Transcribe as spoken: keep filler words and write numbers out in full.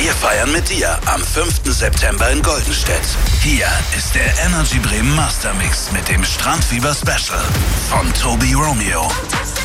Wir feiern mit dir am fünften September in Goldenstedt. Hier ist der Energy Bremen Mastermix mit dem Strandfieber Special von Tobi Romeo.